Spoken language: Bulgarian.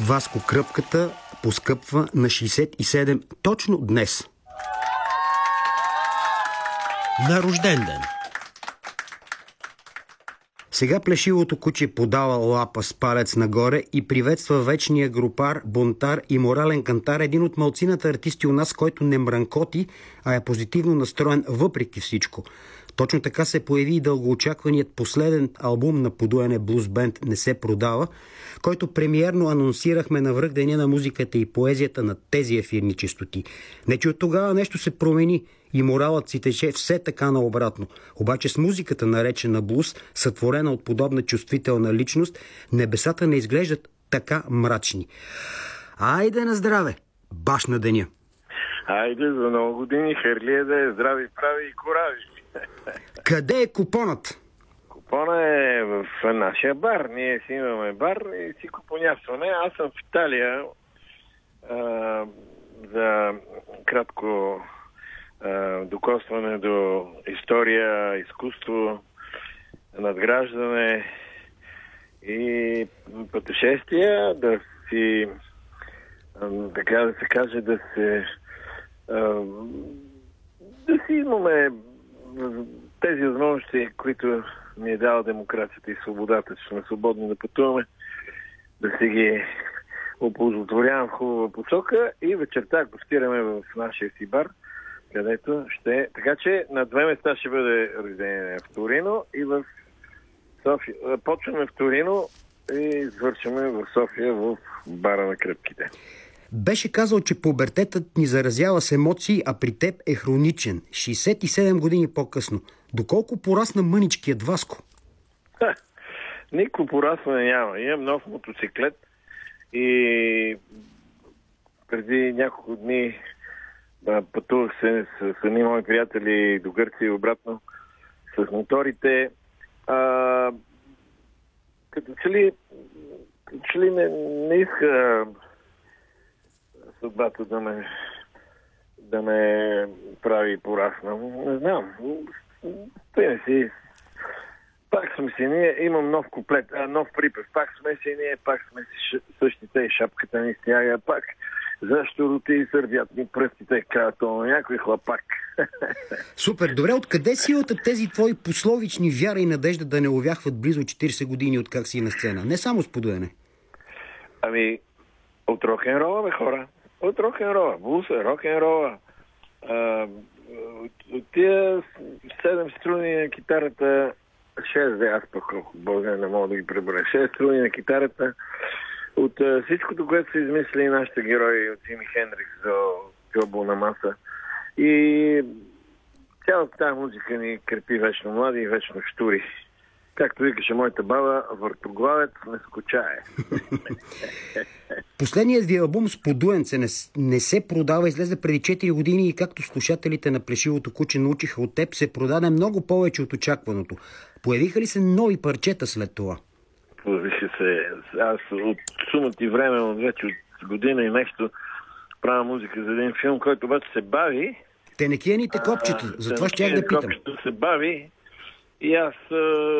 Васко Кръпката поскъпва на 67 точно днес. На рожден ден. Сега плешивото куче подава лапа с палец нагоре и приветства вечния групар, бунтар и морален кантар, един от малцината артисти у нас, който не мранкоти, а е позитивно настроен въпреки всичко. Точно така се появи и дългоочакваният последен албум на подуяне блуз бенд "Не се продава", който премиерно анонсирахме на връхденя на музиката и поезията на тези ефирни честоти. Не че от тогава нещо се промени и моралът си тече все така наобратно. Обаче с музиката, наречена блуз, сътворена от подобна чувствителна личност, небесата не изглеждат така мрачни. Айде на здраве! Баш на деня! Айде за много години, Харлия да е здрави, прави и корави. Къде е купонът? Купона е в нашия бар. Ние си имаме бар и си купонясваме. Аз съм в Италия за кратко докосване до история, изкуство, надграждане и пътешествия, да си, така да се каже, да си имаме тези възможности, които ни е дала демокрацията и свободата, че сме свободни да пътуваме, да си ги оползотворявам в хубава посока и вечерта гостираме в нашия си бар, където ще... Така че на две места ще бъде рождение в Торино и в София. Почваме в Торино и свършваме в София в бара на Кръпките. Беше казал, че пубертетът ни заразява с емоции, а при теб е хроничен. 67 години по-късно. Доколко порасна мъничкият Васко? Никакво порасване няма. Имам нов мотоциклет и преди няколко дни пътувах се с едни мои приятели до Гърция и обратно с моторите. Като че ли не иска съдбата да ме прави пораснал. Не знам. Пак сме си ние, имам нов куплет, нов припев. Пак сме си ние, пак сме си същите и шапката ни стяга. Пак защо роти и сърдят ми пръстите, като някой хлапак. Супер, добре, откъде силата тези твои пословични вяра и надежда да не увяхват близо 40 години от как си на сцена? Не само с подуяне. Ами, от рок-н-рола, бе, хора. От рок-н-рола. Блуса, рок-н-рола. От тия 7 струни на китарата, 6, аз пък Боже, не мога да ги преброя. 6 струни на китарата. От всичкото, което са измислили нашите герои, от Джими Хендрикс до Джо Бонамаса. И цялата тази музика ни крепи вечно млади и вечно щури. Както викаше моята баба, въртоглавец не скучае. Последният ви албум с подуенце не се продава, излезе преди 4 години и както слушателите на плешивото куче научиха от теб, се продаде много повече от очакваното. Появиха ли се нови парчета след това? Появиха се. Аз от сумата и време, вече от година и нещо, правя музика за един филм, който обаче се бави. Тенекияните копчета, затова щях да питам. Копчето се бави и аз